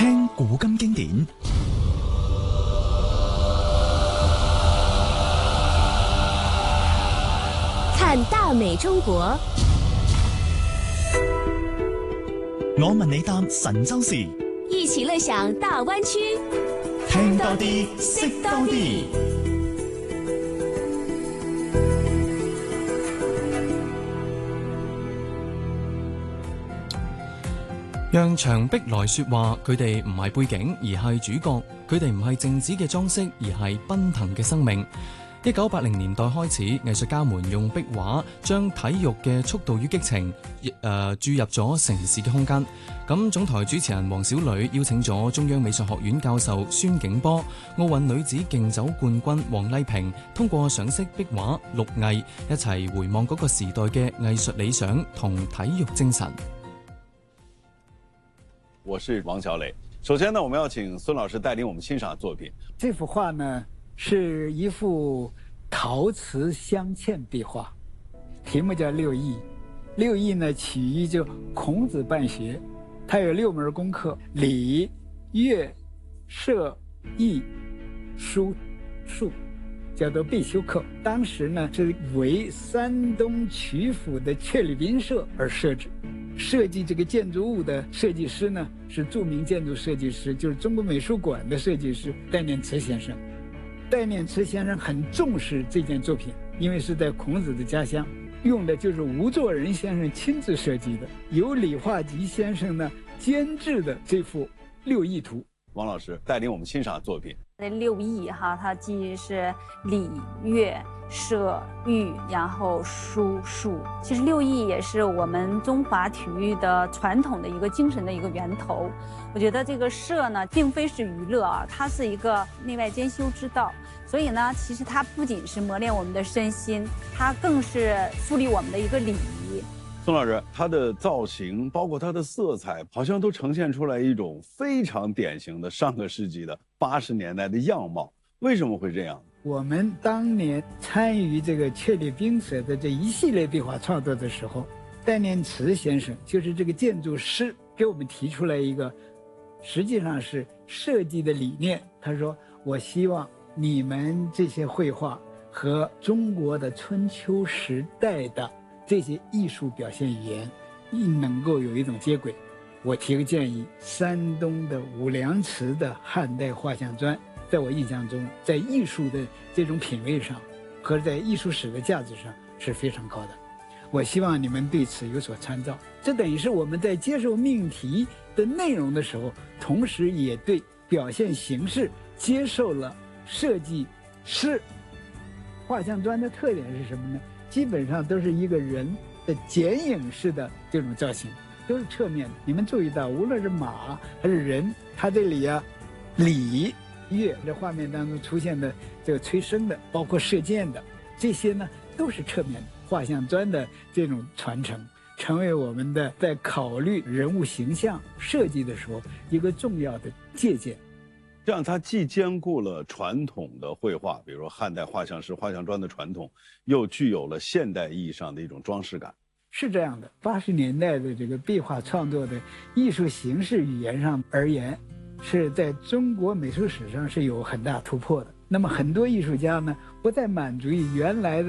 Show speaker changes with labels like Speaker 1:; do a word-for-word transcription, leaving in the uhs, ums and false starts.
Speaker 1: 聽古今經典，
Speaker 2: 看大美中國。
Speaker 1: 我問你答神州事，
Speaker 2: 一起樂享大灣區，
Speaker 1: 聽多啲，識多啲。
Speaker 3: 讓牆壁來說話，佢哋唔係背景，而係主角；佢哋唔係靜止嘅裝飾，而係奔騰嘅生命。一九八零年代開始，藝術家們用壁畫將體育嘅速度與激情，誒、呃、注入咗城市嘅空間。咁總台主持人黃小磊邀請咗中央美術學院教授孫景波、奧運女子競走冠軍黃麗萍，通過賞識壁畫、綠藝，一齊回望嗰個時代嘅藝術理想同體育精神。
Speaker 4: 我是王小磊。首先呢，我們要請孫老師帶領我們欣賞作品。
Speaker 5: 這幅畫呢，是一幅陶瓷鑲嵌壁畫，題目叫六藝。六藝呢，起於就孔子辦學，他有六門功課：禮、樂、射、藝、書、數，叫做必修課。當時呢，是為山東曲阜的闕律賓社而設置。設計這個建築物的設計師呢，是著名建築設計師，就是中國美術館的設計師戴念慈先生。戴念慈先生很重視這件作品，因為是在孔子的家鄉，用的就是吳作人先生親自設計的，由李化吉先生呢監製的這幅六藝圖。
Speaker 4: 王老師帶領我們欣賞作品。
Speaker 6: 這六藝哈，它既是禮、樂、射、御，然後書、數。其實六藝也是我們中華體育的傳統的一個精神的一個源頭。我覺得這個射呢，並非是娛樂啊，它是一個內外兼修之道。所以呢，其實它不僅是磨練我們的身心，它更是樹立我們的一個禮儀。
Speaker 4: 宋老師，它的造型包括它的色彩，好像都呈現出來一種非常典型的上個世紀的八十年代的樣貌。為什麼會這樣？
Speaker 5: 我們當年參與這個闕律賓社的這一系列壁畫創作的時候，戴念慈先生就是這個建築師，給我們提出來一個，實際上是設計的理念。他說：我希望你們這些繪畫和中國的春秋時代的這些藝術表現語言，亦能夠有一種接軌。我提個建議，山東的五梁祠的漢代畫像磚，在我印象中，在藝術的這種品味上，和在藝術史的價值上是非常高的。我希望你們對此有所參照。這等於是我們在接受命題的內容的時候，同時也對表現形式接受了設計師。畫像磚的特點是什麼呢？基本上都是一個人的剪影式的這種造型，都是側面的。你們注意到，無論是馬還是人，它這裡啊，禮、樂這畫面當中出現的這個催生的，包括射箭的，這些呢都是側面的。畫像磚的這種傳承，成為我們的在考慮人物形象設計的時候一個重要的借鑑。
Speaker 4: 這樣，它既兼顧了傳統的繪畫，比如說漢代畫像石、畫像磚的傳統，又具有了現代意義上的一種裝飾感。
Speaker 5: 是這樣的，八十年代的這個壁畫創作的藝術形式語言上而言，是在中國美術史上是有很大突破的。那麼很多藝術家呢，不再滿足於原來的